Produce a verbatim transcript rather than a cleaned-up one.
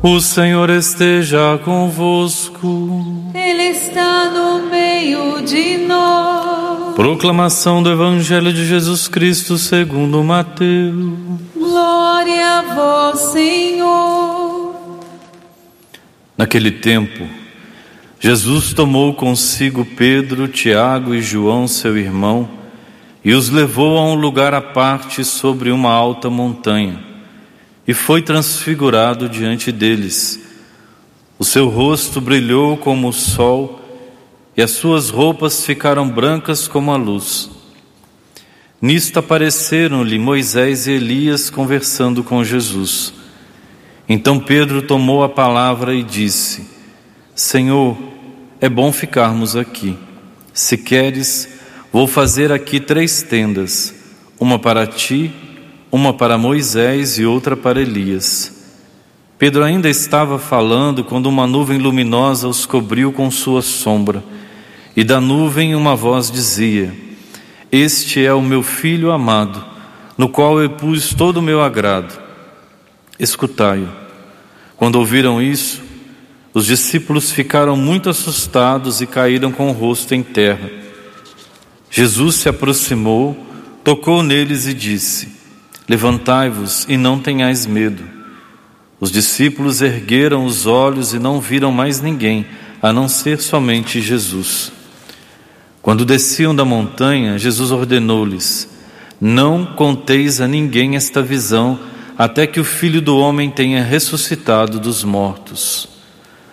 O Senhor esteja convosco. Ele está no meio de nós. Proclamação do Evangelho de Jesus Cristo segundo Mateus. Glória a vós, Senhor. Naquele tempo, Jesus tomou consigo Pedro, Tiago e João, seu irmão, e os levou a um lugar à parte sobre uma alta montanha. E foi transfigurado diante deles. O seu rosto brilhou como o sol, e as suas roupas ficaram brancas como a luz. Nisto apareceram-lhe Moisés e Elias conversando com Jesus. Então Pedro tomou a palavra e disse: Senhor, é bom ficarmos aqui. Se queres, vou fazer aqui três tendas, uma para ti, uma para Moisés e outra para Elias. Pedro ainda estava falando quando uma nuvem luminosa os cobriu com sua sombra, e da nuvem uma voz dizia: Este é o meu filho amado, no qual eu pus todo o meu agrado. Escutai-o. Quando ouviram isso, os discípulos ficaram muito assustados e caíram com o rosto em terra. Jesus se aproximou, tocou neles e disse: Levantai-vos e não tenhais medo. Os discípulos ergueram os olhos e não viram mais ninguém, a não ser somente Jesus. Quando desciam da montanha, Jesus ordenou-lhes: Não conteis a ninguém esta visão, até que o Filho do Homem tenha ressuscitado dos mortos.